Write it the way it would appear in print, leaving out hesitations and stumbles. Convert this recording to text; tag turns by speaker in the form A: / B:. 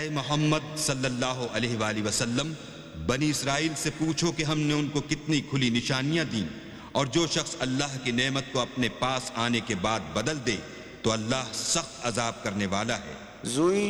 A: ए मोहम्मद सल्लल्लाहु अलैहि वसल्लम, बनी इसराइल से पूछो कि हमने उनको कितनी खुली निशानियां दी, और जो शख्स अल्लाह की नेमत को अपने पास आने के बाद बदल दे तो अल्लाह सख्त अजाब करने वाला है।